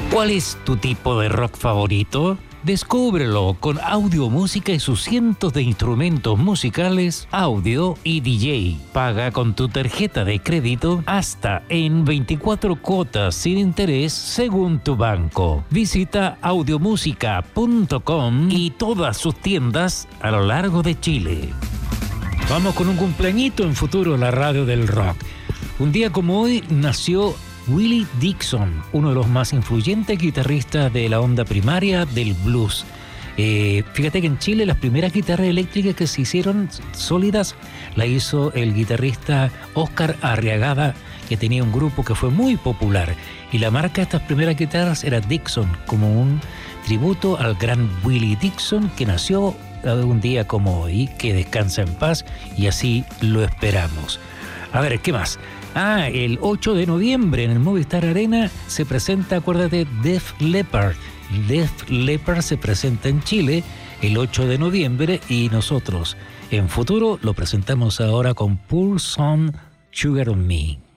¿Cuál es tu tipo de rock favorito? Descúbrelo con Audio Música y sus cientos de instrumentos musicales, audio y DJ. Paga con tu tarjeta de crédito hasta en 24 cuotas sin interés según tu banco. Visita audiomusica.com y todas sus tiendas a lo largo de Chile. Vamos con un cumpleañito en Futuro, la radio del rock. Un día como hoy nació Willie Dixon, uno de los más influyentes guitarristas de la onda primaria del blues. Fíjate que en Chile las primeras guitarras eléctricas que se hicieron sólidas la hizo el guitarrista Oscar Arriagada, que tenía un grupo que fue muy popular. Y la marca de estas primeras guitarras era Dixon, como un tributo al gran Willie Dixon, que nació un día como hoy, que descansa en paz, y así lo esperamos. A ver, ¿qué más? El 8 de noviembre en el Movistar Arena se presenta, acuérdate, Def Leppard. Def Leppard se presenta en Chile el 8 de noviembre y nosotros en Futuro lo presentamos ahora con Pour Some Sugar on Me.